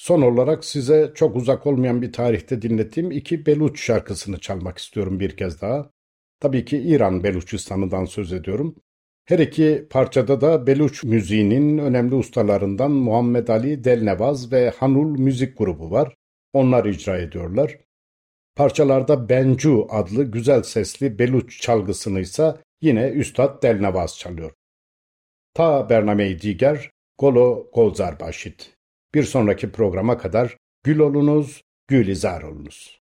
Son olarak size çok uzak olmayan bir tarihte dinlettiğim iki Beluç şarkısını çalmak istiyorum bir kez daha. Tabii ki İran Beluçistan'ından söz ediyorum. Her iki parçada da Beluç müziğinin önemli ustalarından Muhammed Ali Delnevaz ve Hanul Müzik Grubu var. Onlar icra ediyorlar. Parçalarda Bencu adlı güzel sesli Beluç çalgısını ise yine Üstad Delnevaz çalıyor. Ta Bername-i Diger, Golo Golzar Başit. Bir sonraki programa kadar gül olunuz, gülizar olunuz.